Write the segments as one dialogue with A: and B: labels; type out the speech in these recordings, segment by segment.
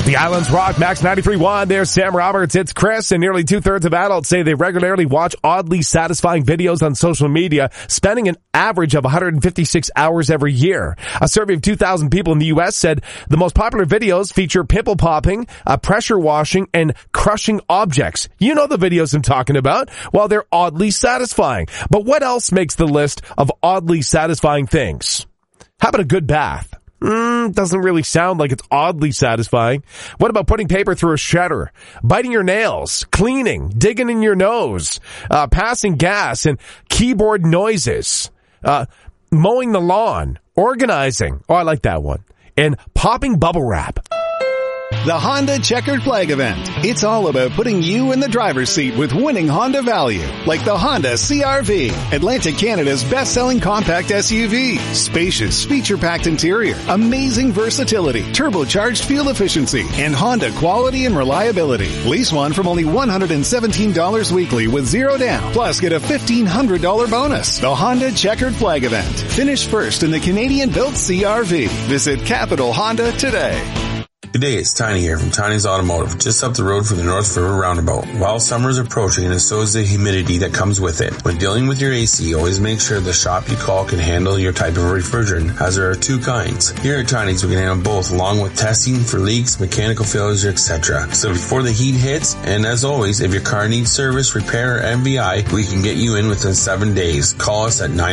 A: The Islands Rock, Max 93.1. There's Sam Roberts. It's Chris, and nearly 2/3 of adults say they regularly watch oddly satisfying videos on social media, spending an average of 156 hours every year. A survey of 2,000 people in the U.S. said the most popular videos feature pimple popping, pressure washing, and crushing objects. You know the videos I'm talking about. Well, they're oddly satisfying. But what else makes the list of oddly satisfying things? How about a good bath? Doesn't really sound like it's oddly satisfying. What about putting paper through a shredder, biting your nails, cleaning, digging in your nose, passing gas and keyboard noises, mowing the lawn, organizing. Oh, I like that one. And popping bubble wrap.
B: The Honda Checkered Flag Event. It's all about putting you in the driver's seat with winning Honda value, like the Honda CR-V, Atlantic Canada's best-selling compact SUV. Spacious, feature-packed interior, amazing versatility, turbocharged fuel efficiency, and Honda quality and reliability. Lease one from only $117 weekly with zero down. Plus, get a $1,500 bonus. The Honda Checkered Flag Event. Finish first in the Canadian-built CR-V. Visit Capital Honda today.
C: Good day, it's Tiny here from Tiny's Automotive, just up the road from the North River Roundabout. While summer is approaching, and so is the humidity that comes with it. When dealing with your AC, always make sure the shop you call can handle your type of refrigerant, as there are two kinds. Here at Tiny's, we can handle both, along with testing for leaks, mechanical failures, etc. So before the heat hits, and as always, if your car needs service, repair, or MVI, we can get you in within 7 days. Call us at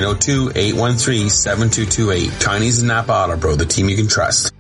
C: 902-813-7228. Tiny's and Napa Auto Pro, the team you can trust.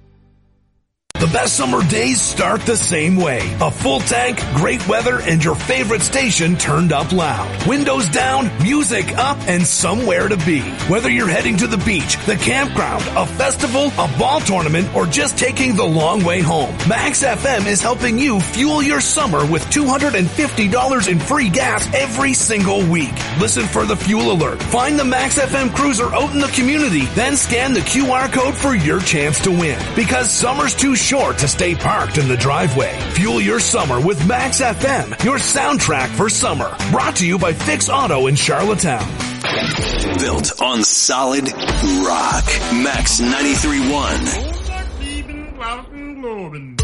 D: The best summer days start the same way. A full tank, great weather, and your favorite station turned up loud. Windows down, music up, and somewhere to be. Whether you're heading to the beach, the campground, a festival, a ball tournament, or just taking the long way home, Max FM is helping you fuel your summer with $250 in free gas every single week. Listen for the fuel alert. Find the Max FM cruiser out in the community, then scan the QR code for your chance to win. Because summer's too short to stay parked in the driveway. Fuel your summer with Max FM, your soundtrack for summer. Brought to you by Fix Auto in Charlottetown.
E: Built on solid rock. Max 93.1.